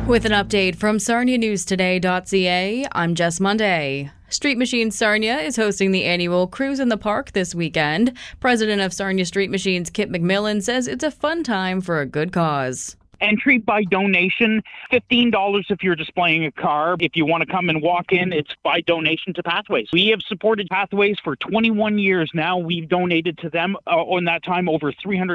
With an update from SarniaNewsToday.ca, I'm Jess Monday. Street Machines Sarnia is hosting the annual Cruise in the Park this weekend. President of Sarnia Street Machines, Kip McMillan, says it's a fun time for a good cause. Entry by donation, $15 if you're displaying a car. If you want to come and walk in, it's by donation to Pathways. We have supported Pathways for 21 years now. We've donated to them on that time over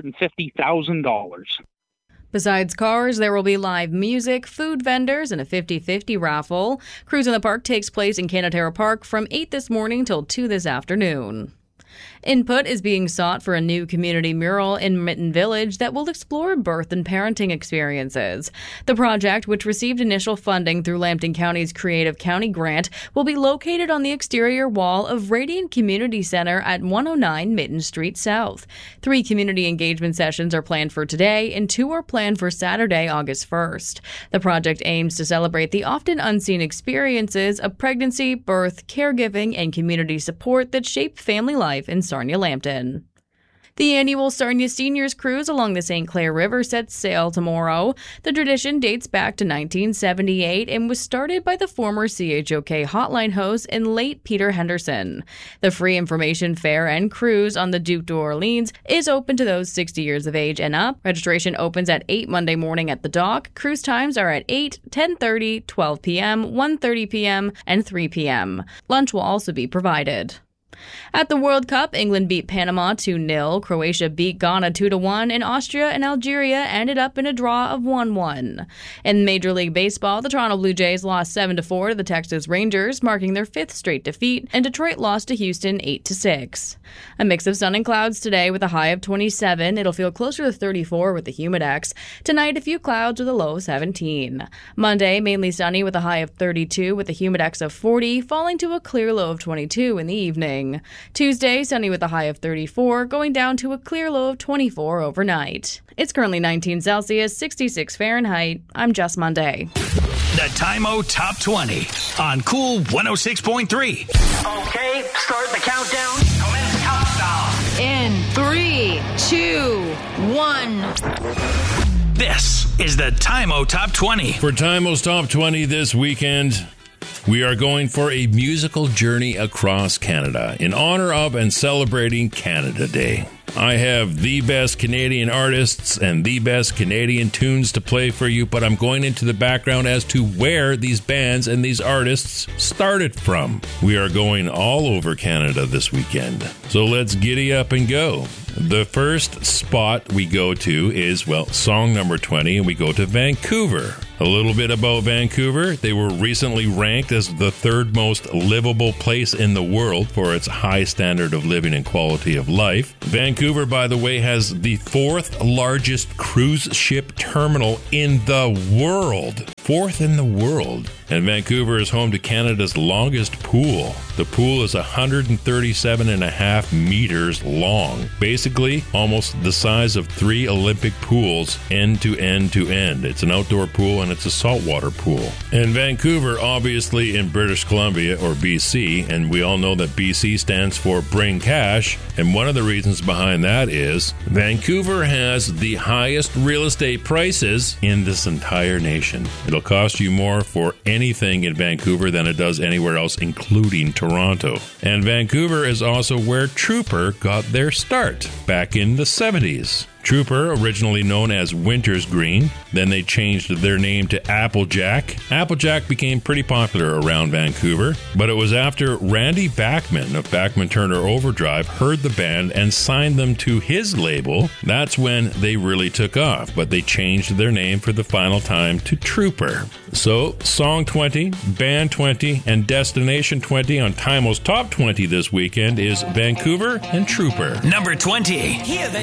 $350,000. Besides cars, there will be live music, food vendors, and a 50-50 raffle. Cruise in the Park takes place in Canatera Park from 8 this morning till 2 this afternoon. Input is being sought for a new community mural in Mitten Village that will explore birth and parenting experiences. The project, which received initial funding through Lambton County's Creative County Grant, will be located on the exterior wall of Radiant Community Center at 109 Mitten Street South. 3 community engagement sessions are planned for today, and 2 are planned for Saturday, August 1st. The project aims to celebrate the often unseen experiences of pregnancy, birth, caregiving, and community support that shape family life in Sarnia Lambton. The annual Sarnia Seniors Cruise along the St. Clair River sets sail tomorrow. The tradition dates back to 1978 and was started by the former CHOK hotline host and late Peter Henderson. The free information fair and cruise on the Duke d'Orleans is open to those 60 years of age and up. Registration opens at 8 Monday morning at the dock. Cruise times are at 8, 10:30, 12 p.m., 1:30 p.m., and 3 p.m. Lunch will also be provided. At the World Cup, England beat Panama 2-0, Croatia beat Ghana 2-1, and Austria and Algeria ended up in a draw of 1-1. In Major League Baseball, the Toronto Blue Jays lost 7-4 to the Texas Rangers, marking their 5th straight defeat, and Detroit lost to Houston 8-6. A mix of sun and clouds today with a high of 27. It'll feel closer to 34 with the humidex. Tonight, a few clouds with a low of 17. Monday, mainly sunny with a high of 32 with a humidex of 40, falling to a clear low of 22 in the evening. Tuesday, sunny with a high of 34, going down to a clear low of 24 overnight. It's currently 19 Celsius, 66 Fahrenheit. I'm Jess Monday. The Time-O Top 20 on Cool 106.3. Okay, start the countdown. Commence countdown. In 3, 2, 1. This is the Time-O Top 20. For Time-O's Top 20 this weekend, we are going for a musical journey across Canada in honor of and celebrating Canada Day. I have the best Canadian artists and the best Canadian tunes to play for you, but I'm going into the background as to where these bands and these artists started from. We are going all over Canada this weekend, so let's giddy up and go. The first spot we go to is, song number 20, and we go to Vancouver. A little bit about Vancouver. They were recently ranked as the 3rd most livable place in the world for its high standard of living and quality of life. Vancouver, by the way, has the 4th largest cruise ship terminal in the world. 4th in the world. And Vancouver is home to Canada's longest pool. The pool is 137.5 meters long. Basically, almost the size of 3 Olympic pools, end to end to end. It's an outdoor pool and it's a saltwater pool. And Vancouver, obviously in British Columbia, or BC, and we all know that BC stands for Bring Cash, and one of the reasons behind that is Vancouver has the highest real estate prices in this entire nation. It'll cost you more for anything in Vancouver than it does anywhere else, including Toronto. And Vancouver is also where Trooper got their start back in the 70s. Trooper, originally known as Winter's Green, then they changed their name to Applejack. Applejack became pretty popular around Vancouver, but it was after Randy Bachman of Bachman Turner Overdrive heard the band and signed them to his label. That's when they really took off, but they changed their name for the final time to Trooper. So, Song 20, Band 20, and Destination 20 on Time-O's Top 20 this weekend is Vancouver and Trooper. Number 20.